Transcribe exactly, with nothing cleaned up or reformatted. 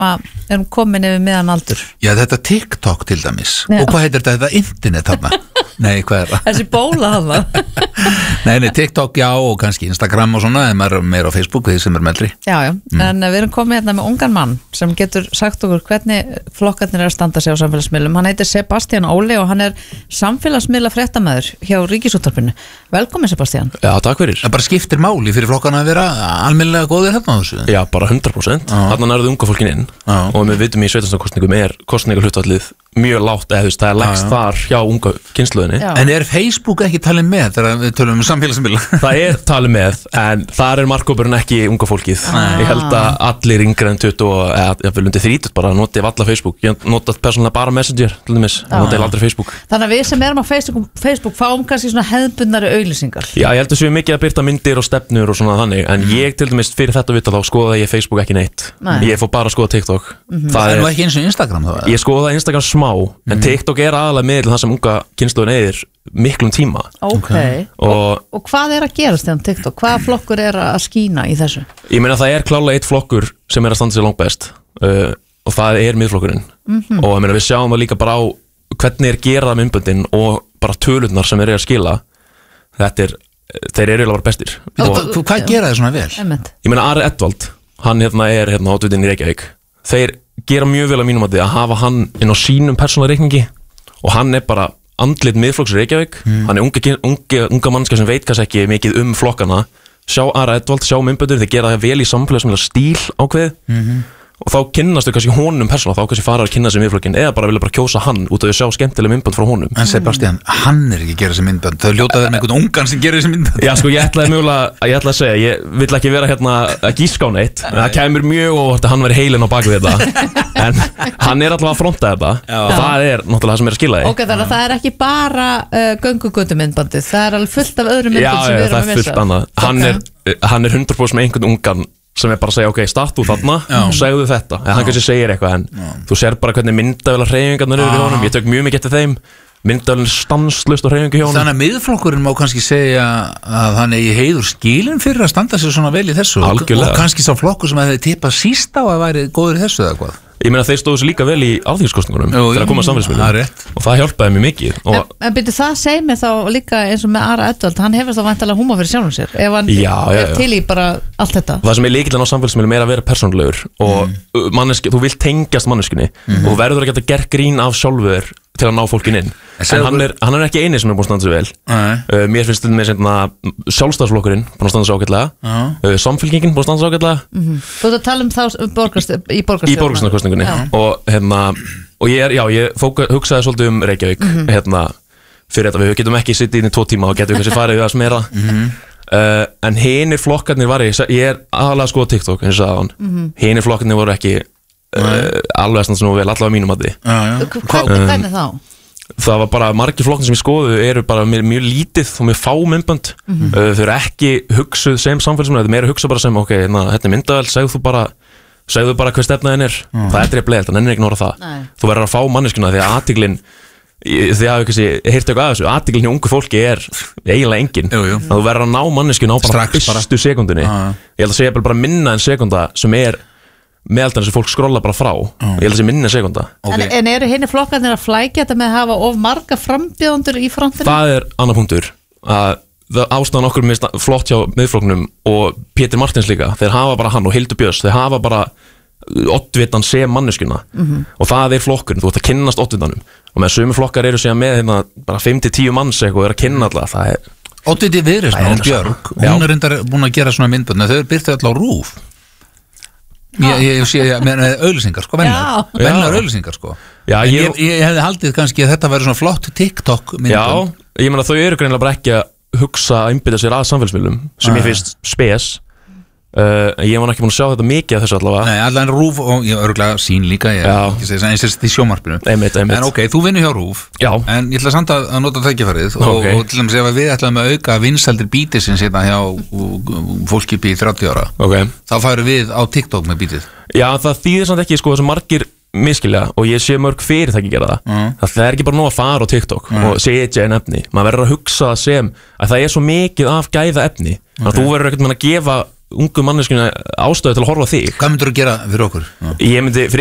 að erum komin yfir meðan aldur. Já, þetta TikTok til dæmis. Já. Og hvað heitir þetta, þetta internet þarna? Nei, hvað er það? Þessi bóla þarna. Nei, nei, TikTok já og kannski Instagram og svona, en maður er meira á Facebook því sem er meldri. Já, já, mm. en við erum komið hérna með ungan mann sem getur sagt okkur hvernig flokkarnir er að standa sig á samfélagsmiðlum. Hann heitir Sebastian Óli og hann er samfélagsmiðla fréttamaður hjá Ríkisútvarpinu. Velkomin Sebastian. Já, takk fyrir. Það bara skiptir máli fyrir flokkana að vera almennilega góðir hérna á þessu. Já, bara hundra prósent. Þarna nærðu unga fólkin inn Já. Og við vitum í sveitarstjórnarkosningum er kosningahlutfallið mjög lágt eða þú veist, það er lægst þar hjá unga kynslóðinni. En er Facebook ekki talið með þegar við tölum um samfélagsmiðla? Það er talið með, en þar er markhópurinn ekki unga fólkið. Ah. Ég held að allir yngri en tuttugu eða jafnvel undir þrítugt bara notið alla Facebook. Ég notað persónulega bara Messenger, til dæmis. Ég notið aldrei Facebook. Þannig að við sem erum á Facebook, Facebook fáum kannski svona hefðbundnari auglýsingar. Já, ég held að séu mikið að byrta myndir og stefnur og svona þannig, en ég til dæmis fyrir þetta vita þá skoðaði ég Facebook ekki neitt. Nei. Ég fór bara að skoða TikTok. Mm-hmm. Það er nú ekki eins og Instagram þá? Ég skoðaði Instagram smá, en mm-hmm. TikTok er aðalega miðl það sem unga kynslóðin eyðir miklum tíma. Okay. Og, og hvað er að gerast þegar TikTok? Hvaða flokkur er að skína í þessu? Ég meina það er klálega eitt flokkur sem er að standa sig langt best uh, og það er miðflokkurinn. Mm-hmm. Og ég meina við sjáum það líka bara á hvernig er gerað með umböndin og bara tölurnar sem er að skila. Þetta er, þeir eru eiginlega bara bestir. Og, hvað gera þið svona vel? Emmett. Ég meina Ari Edvald, hann hérna er hérna átutinn í Reykjavík. Þeir gera mjög vel að mínum að því að hafa hann inn á sínum persónulega reikningi og hann er bara andlit miðflokks Reykjavík. Mm. Hann er unga, unga, unga mannska sem veit kannski ekki mikið um flokkana. Sjá Ari Edvald, sjá myndböndur, þeir gera það vel í samfélagsmiðla stíl ákveð. Mm-hmm. Og þá kynnastu kannski honum persónulega, þá kannski fara að kynna sig miðflokkin eða bara vilja bara kjósa hann út af að sjá skemmtileg myndbönd frá honum. En Sebastian, hann er ekki að gera þessi myndbönd, þau ljóta þeir með einhvern ungan sem gerir þessi myndbönd. Já, sko, ég ætlaði mögulega, ég ætlaði að segja, ég vill ekki vera hérna að gíska á neitt, en það kemur mjög óvart að hann veri heilinn á baku þetta, en hann er allavega að fronta þetta. Já. Og það er náttúrulega það sem er að skila því. Ok, þannig að það er ekki bara uh, göngugöndumyndbandið, það er alveg fullt af öðrum myndband sem við erum að missa. Já, það er fullt annað. Hann er, hann er hundra prósent með einhvern ungan sem er bara að segja, ok, startu þarna og segðu þetta, en hann kannski segir eitthvað en Já. Þú sér bara hvernig myndavélar hreyfingarnar eru í honum, ég tök mjög mikið eftir þeim myndavélin er stanslaust á hreyfingu hjá honum. Þannig að miðflokkurinn má kannski segja að hann eigi heiður skilin fyrir að standa sér svona vel í þessu og, og kannski sá flokkur sem að þeir tippa síst á að væri góður í þessu eða hvað. Ég meina þeir stóðu sér líka vel í alþýðskostningunum þegar að koma að samfélagsmiðlum og það hjálpaði mér mikið. En, en byrju það segir mér þá líka eins og með Ara Edvald, hann hefur þá væntanlega húmor fyrir sjálfum sér ef hann já, já, já. er til í bara allt þetta. Það sem er lykillinn á samfélagsmiðlum er að vera persónulegur og mm. manneski, þú vilt tengjast manneskunni mm. og þú verður að geta gert grín af sjálfur til að ná fólkin inn. En hann er, hann er ekki eini sem er búin að standa sig vel. Uh, mér finnst þetta með svona sjálfstæðsflokkurinn búin að standa sig ágætlega, uh, samfylkingin búin að standa sig ágætlega. Mm-hmm. Þú ert að tala um þá borgarst, í borgarstjórnarkosningunni. Í borgarstjórnarkosningunni og hérna og ég er, já, ég fóka, hugsaði svolítið um Reykjavík mm-hmm. hérna fyrir þetta, við getum ekki sittið inn í tvo tíma og getum við kannski farið við að smera. Mm-hmm. uh, en hinir flokkarnir var ég, ég er aðalega að skoða TikTok eins og aðan. Mm-hmm. Hinir flokkarnir voru ekki uh, alveg svona vel, allavega mínum að því. Hvernig þá? Það var bara margir flokknir sem ég skoðu eru bara mjög, mjög lítið og mjög fá myndbönd. Mm-hmm. uh, þau eru ekki hugsuð sem samfélagsmiðlar, þetta er meira hugsuð bara sem ok, na, þetta er myndavél, segðu þú bara segðu bara hver stefnaðin er. Mm. Það er dreplega, það nennir ekki nóra það. Nei. Þú verður að fá manneskuna því að athygllin því að ekki heyrtu eitthvað að þessu, athygllin hjá ungu fólki er eiginlega engin. Jú, jú. Þú verður að ná manneskuna á bara fyrstu sekundinni. Ah. Ég held að segja bara minna en sekunda sem er meðaldan sem fólk skrolla bara frá. Mm. Ég held að segja minna en sekunda. Okay. En, en eru hinni flokkarnir að flækja þetta með að hafa of marga frambjóðendur í frontinu? Það er annar punktur að ástæðan okkur með flott hjá miðflokknum og Pétur Martins líka, þeir hafa bara hann og Hildur Björns, þeir hafa bara oddvitan sem manneskuna. Mm-hmm. Og það er flokkurinn, þú ert að kynnast oddvitanum og með sömu flokkar eru síðan með hérna, bara fimm til tíu manns eitthvað og eru að kynna alltaf. Það er Oddviti Viðreisn, hún Björg, hún er reyndar búin að gera svona myndbönd, þau byrtu alltaf á RÚV. Ég, ég sé með auglýsingar sko, venjulegar venjulegar auglýsingar sko. Já, ég, ég, ég hefði haldið kannski að þetta væri svona flott TikTok myndbönd. Já, ég meina þau eru greinilega bara ekki að hugsa að einbytta sér að samfélagsmiðlum sem ég finnst spes. Uh, ég var ekki búin að sjá þetta mikið af þessu allavega. Nei, allavega en RÚV og ég örgulega sín líka ég ekki segja eins og í sjónvarpinu. Einmitt, einmitt. En ok, þú vinnur hjá RÚV. Já. En ég ætla samt að nota tækifærið og, okay. og til dæmis ef við ætlaðum að auka vinsældir bítisins hérna hjá fólki upp í þrjátíu ára. Okay. Þá færum við á TikTok með bítið. Já, það þýðir samt ekki sko þessu margir miskilja og ég sé mörg fyrirtæki gera það. Mm. Það er ekki bara nóg að fara á TikTok mm. og setja einn efni. Maður verður að hugsa það sem að það er svo mikið af gæða efni. Okay. Að þú verður ekkert með að gefa ungu manneskinu ástöðu til að horfa á þig. Hvað myndir þú gera fyrir okkur? Ég myndi, fyrir